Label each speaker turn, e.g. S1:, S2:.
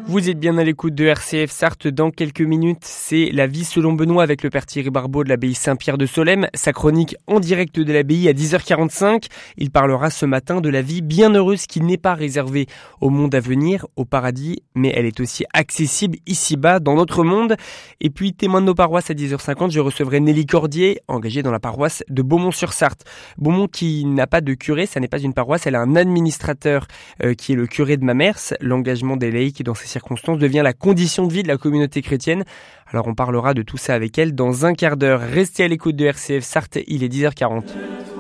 S1: Vous êtes bien à l'écoute de RCF Sarthe. Dans quelques minutes, c'est la vie selon Benoît avec le père Thierry Barbeau de l'abbaye Saint-Pierre de Solesmes. Sa chronique en direct de l'abbaye à 10h45. Il parlera ce matin de la vie bien heureuse qui n'est pas réservée au monde à venir, au paradis, mais elle est aussi accessible ici-bas, dans notre monde. Et puis, témoin de nos paroisses à 10h50, je recevrai Nelly Cordier, engagée dans la paroisse de Beaumont-sur-Sarthe. Beaumont qui n'a pas de curé, ça n'est pas une paroisse, elle a un administrateur qui est le curé de Mamers. L'engagement des laïcs dans ces circonstance devient la condition de vie de la communauté chrétienne. Alors on parlera de tout ça avec elle dans un quart d'heure. Restez à l'écoute de RCF Sarthe, il est 10h40.